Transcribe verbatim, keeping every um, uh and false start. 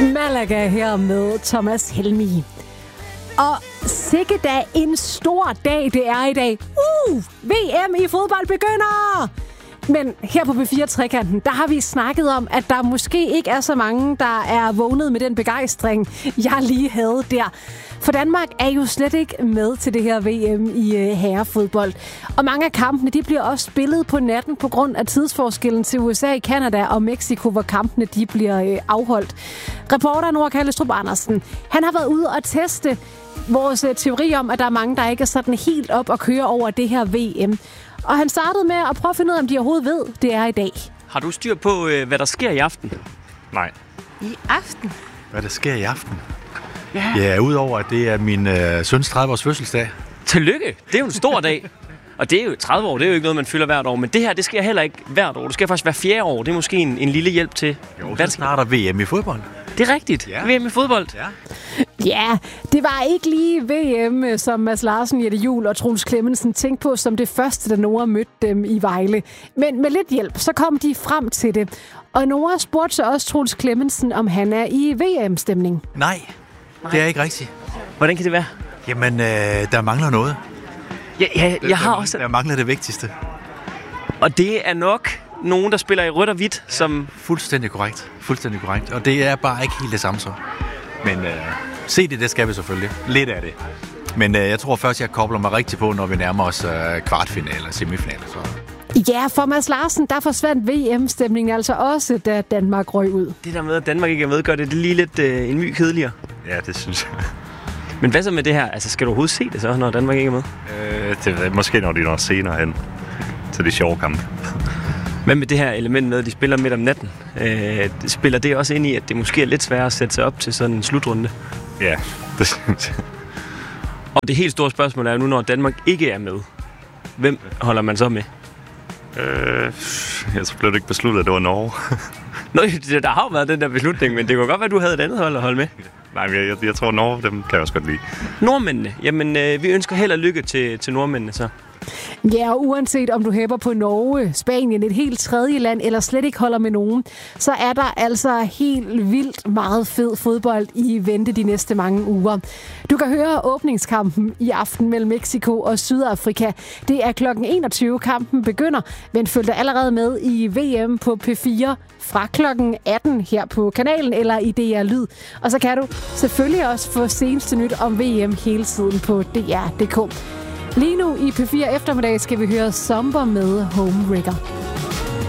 Malaga her med Thomas Helmig. Og sikke da en stor dag det er i dag. Uh, V M i fodbold begynder! Men her på P fire Trekanten, der har vi snakket om, at der måske ikke er så mange, der er vågnet med den begejstring, jeg lige havde der. For Danmark er jo slet ikke med til det her V M i øh, herrefodbold. Og mange af kampene, de bliver også spillet på natten på grund af tidsforskellen til U S A, Canada og Mexico, hvor kampene de bliver øh, afholdt. Reporter Nora Kallestrup Andersen, han har været ude og teste vores øh, teori om, at der er mange, der ikke er sådan helt op og køre over det her V M. Og han startede med at prøve at finde ud af, om de overhovedet ved, det er i dag. Har du styr på, øh, hvad der sker i aften? Nej. I aften? Hvad der sker i aften? Ja, ja udover at det er min øh, søns tredive års fødselsdag. Tillykke! Det er jo en stor dag. Og det er jo tredive år, det er jo ikke noget, man fylder hvert år. Men det her, det sker heller ikke hvert år. Det sker faktisk hver fjerde år. Det er måske en, en lille hjælp til. Jo, så starter V M i fodbold. Det er rigtigt. Ja. V M i fodbold. Ja. Ja, det var ikke lige V M, som Mads Larsen, Jette Juhl og Troels Clemmensen tænkte på som det første, da Nora mødte dem i Vejle. Men med lidt hjælp, så kom de frem til det. Og Nora spurgte så også Troels Clemmensen, om han er i V M-stemning. Nej, det er ikke rigtigt. Hvordan kan det være? Jamen, øh, der mangler noget. Ja, ja, jeg har også... Der mangler det vigtigste. Og det er nok nogen, der spiller i rødt og hvidt, som... Fuldstændig korrekt. Fuldstændig korrekt. Og det er bare ikke helt det samme så. Men øh, se det, det skal vi selvfølgelig. Lidt af det. Men øh, jeg tror først, jeg kobler mig rigtig på, når vi nærmer os øh, kvartfinale eller semifinale. Så. Ja, for Mads Larsen, der forsvandt V M-stemningen altså også, da Danmark røg ud. Det der med, at Danmark ikke er med, gør det lige lidt øh, en my kedeligere. Ja, det synes jeg. Men hvad så med det her? Altså, skal du overhovedet se det så, når Danmark ikke er med? Øh, det er måske, når de når senere hen til de sjove kampe. Hvad med det her element med, at de spiller midt om natten? Øh, spiller det også ind i, at det måske er lidt sværere at sætte sig op til sådan en slutrunde? Ja, det synes jeg. Og det helt store spørgsmål er jo nu, når Danmark ikke er med. Hvem holder man så med? Øh, jeg så blev det ikke besluttet, at det var Norge. Nå, der har jo været den der beslutning, men det kunne godt være, at du havde et andet hold at holde med. Nej, men jeg, jeg, jeg tror, Norge, dem kan jeg også godt lide. Nordmændene. Jamen, øh, vi ønsker held og lykke til, til nordmændene så. Ja, og uanset om du hæpper på Norge, Spanien, et helt tredje land, eller slet ikke holder med nogen, så er der altså helt vildt meget fed fodbold i vente de næste mange uger. Du kan høre åbningskampen i aften mellem Mexico og Sydafrika. Det er klokken enogtyve, kampen begynder, men følg dig allerede med i V M på P fire fra klokken atten her på kanalen eller i D R Lyd. Og så kan du selvfølgelig også få seneste nyt om V M hele tiden på D R punktum d k. Lige nu i P fire eftermiddag skal vi høre Somber med Home Wrecker.